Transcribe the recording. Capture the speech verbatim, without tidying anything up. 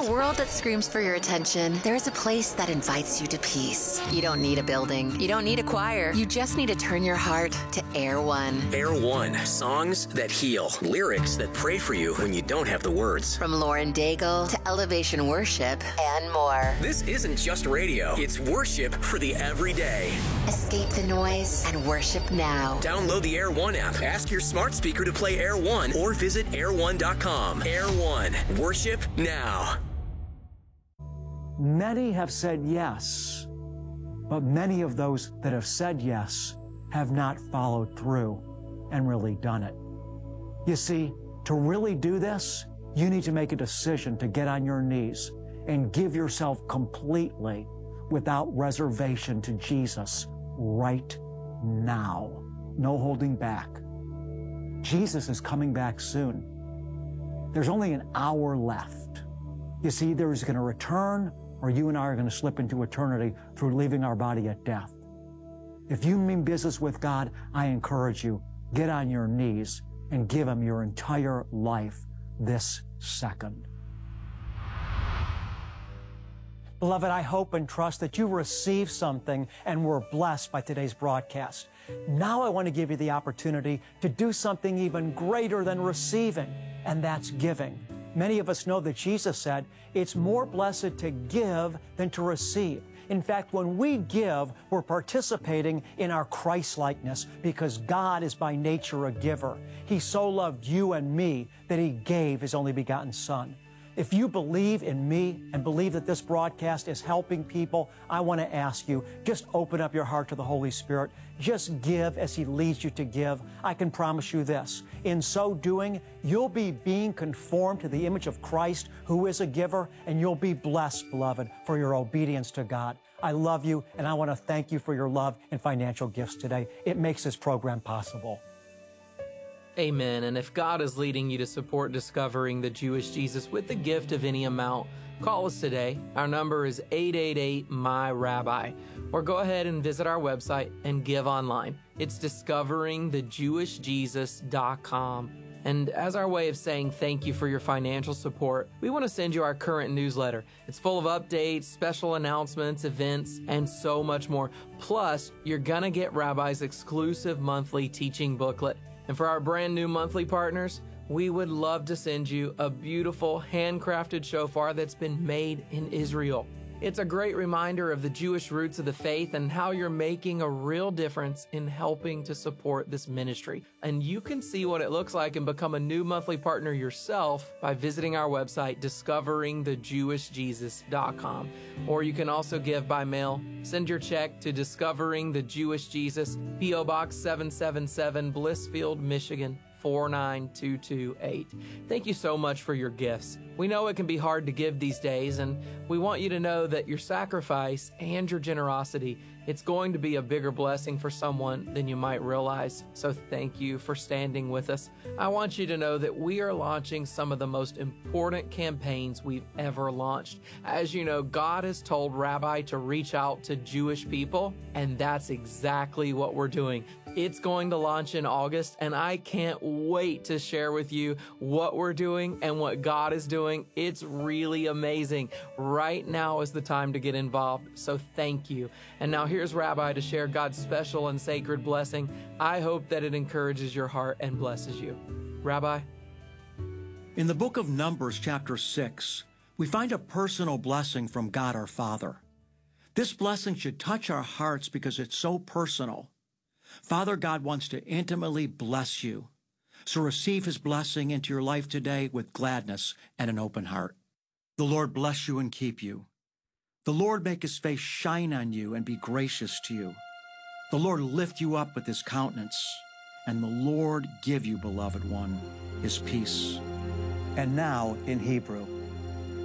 a world that screams for your attention, there is a place that invites you to peace. You don't need a building. You don't need a choir. You just need to turn your heart to Air One. Air One. Songs that heal. Lyrics that pray for you when you don't have the words. From Lauren Daigle to Elevation Worship and more. This isn't just radio. It's worship for the everyday. Escape the noise and worship now. Download the Air One app. Ask your smart speaker to play Air One or visit air one dot com. Air One. Worship now. Many have said yes, but many of those that have said yes have not followed through and really done it. You see, to really do this, you need to make a decision to get on your knees and give yourself completely, without reservation, to Jesus right now. No holding back. Jesus is coming back soon. There's only an hour left. You see, either he's going to return or you and I are going to slip into eternity through leaving our body at death. If you mean business with God, I encourage you, get on your knees and give him your entire life this second. Beloved, I hope and trust that you received something and were blessed by today's broadcast. Now I want to give you the opportunity to do something even greater than receiving, and that's giving. Many of us know that Jesus said, it's more blessed to give than to receive. In fact, when we give, we're participating in our Christ-likeness because God is by nature a giver. He so loved you and me that he gave his only begotten Son. If you believe in me and believe that this broadcast is helping people, I want to ask you, just open up your heart to the Holy Spirit. Just give as he leads you to give. I can promise you this. In so doing, you'll be being conformed to the image of Christ, who is a giver, and you'll be blessed, beloved, for your obedience to God. I love you, and I want to thank you for your love and financial gifts today. It makes this program possible. Amen. And if God is leading you to support Discovering the Jewish Jesus with the gift of any amount, call us today. Our number is eight eight eight, M Y Rabbi. Or go ahead and visit our website and give online. It's discovering the jewish jesus dot com. And as our way of saying thank you for your financial support, we want to send you our current newsletter. It's full of updates, special announcements, events, and so much more. Plus, you're going to get Rabbi's exclusive monthly teaching booklet. And for our brand new monthly partners, we would love to send you a beautiful handcrafted shofar that's been made in Israel. It's a great reminder of the Jewish roots of the faith and how you're making a real difference in helping to support this ministry. And you can see what it looks like and become a new monthly partner yourself by visiting our website, discovering the jewish jesus dot com. Or you can also give by mail. Send your check to Discovering the Jewish Jesus, P O Box seven seven seven, Blissfield, Michigan, four nine two two eight. Thank you so much for your gifts. We know it can be hard to give these days, and we want you to know that your sacrifice and your generosity, it's going to be a bigger blessing for someone than you might realize. So thank you for standing with us. I want you to know that we are launching some of the most important campaigns we've ever launched. As you know, God has told Rabbi to reach out to Jewish people, and that's exactly what we're doing. It's going to launch in August, and I can't wait to share with you what we're doing and what God is doing. It's really amazing. Right now is the time to get involved, so thank you. And now here's Rabbi to share God's special and sacred blessing. I hope that it encourages your heart and blesses you. Rabbi? In the book of Numbers, chapter six, we find a personal blessing from God our Father. This blessing should touch our hearts because it's so personal. Father God wants to intimately bless you. So receive his blessing into your life today with gladness and an open heart. The Lord bless you and keep you. The Lord make his face shine on you and be gracious to you. The Lord lift you up with his countenance. And the Lord give you, beloved one, his peace. And now in Hebrew.